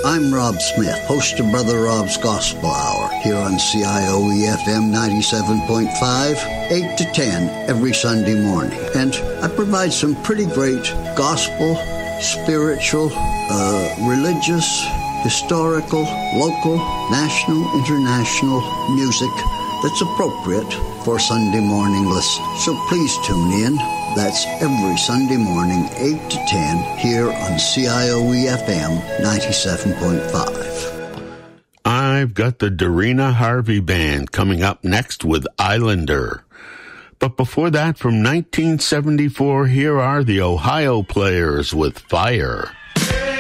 I'm Rob Smith, host of Brother Rob's Gospel Hour here on CIOE-FM 97.5, 8 to 10 every Sunday morning. And I provide some pretty great gospel, spiritual, religious, historical, local, national, international music that's appropriate for Sunday morning listening. So please tune in. That's every Sunday morning, 8 to 10, here on CIOE-FM 97.5. I've got the Dorena Harvey Band coming up next with Islander. But before that, from 1974, here are the Ohio Players with Fire.